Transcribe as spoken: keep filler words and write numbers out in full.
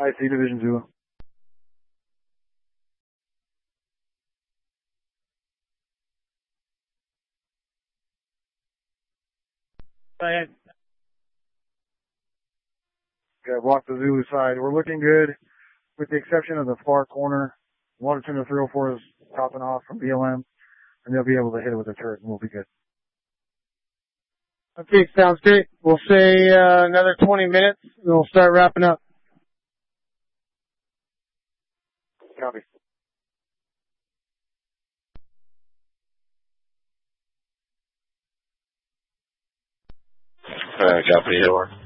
I C Division Zulu. Right. Okay, block the Zulu side. We're looking good, with the exception of the far corner. One ten to three oh four is topping off from B L M, and they'll be able to hit it with a turret, and we'll be good. Okay, sounds great. We'll say uh, another twenty minutes, and we'll start wrapping up. Copy. Uh, copy, Edward.